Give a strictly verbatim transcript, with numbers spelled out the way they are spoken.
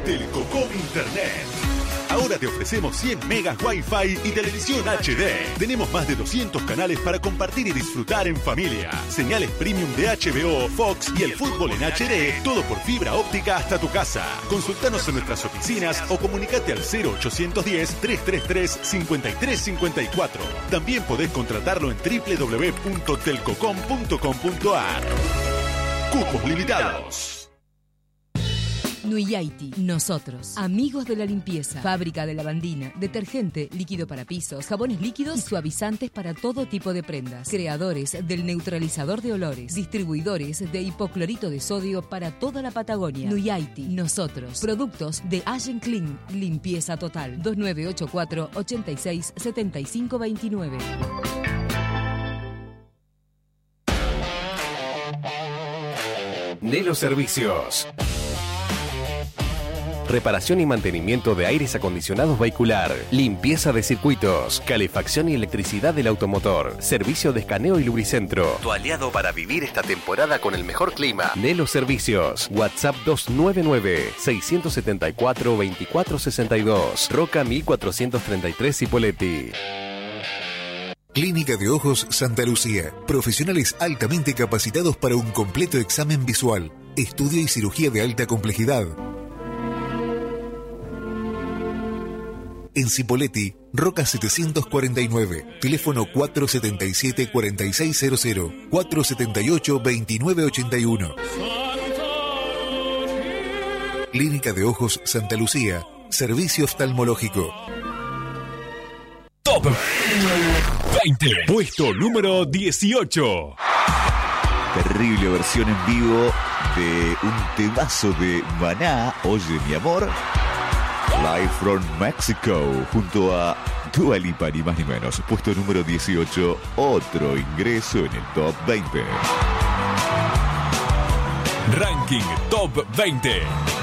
Telcocom Internet. Ahora te ofrecemos cien megas Wi-Fi y televisión H D. Tenemos más de doscientos canales para compartir y disfrutar en familia. Señales premium de H B O, Fox y el fútbol en H D, todo por fibra óptica hasta tu casa. Consultanos en nuestras oficinas o comunicate al cero ochocientos diez, trescientos treinta y tres, cincuenta y tres cincuenta y cuatro. También podés contratarlo en doble u doble u doble u punto telcocom punto com punto a r. Cupos limitados. Nuyaiti, nosotros, amigos de la limpieza, fábrica de lavandina, detergente, líquido para pisos, jabones líquidos y suavizantes para todo tipo de prendas, creadores del neutralizador de olores, distribuidores de hipoclorito de sodio para toda la Patagonia. Nuyaiti, nosotros, productos de Allen Clean, limpieza total, dos nueve ocho cuatro, ochenta y seis, setenta y cinco veintinueve. Nelo Servicios. Reparación y mantenimiento de aires acondicionados vehicular, limpieza de circuitos, calefacción y electricidad del automotor, servicio de escaneo y lubricentro. Tu aliado para vivir esta temporada con el mejor clima. Nelo Servicios. WhatsApp dos nueve nueve, seis siete cuatro, dos cuatro seis dos. Roca mil cuatrocientos treinta y tres Cipolletti. Clínica de Ojos Santa Lucía. Profesionales altamente capacitados para un completo examen visual, estudio y cirugía de alta complejidad. En Cipolletti, Roca setecientos cuarenta y nueve, teléfono cuatro siete siete, cuatro seis cero cero, cuatro siete ocho, dos nueve ocho uno. Clínica de Ojos Santa Lucía, servicio oftalmológico. Top veinte, puesto número dieciocho. Terrible versión en vivo de un temazo de Maná, Oye mi amor. Live from Mexico, junto a Dua Lipa, ni más ni menos. Puesto número dieciocho, otro ingreso en el Top veinte. Ranking Top veinte.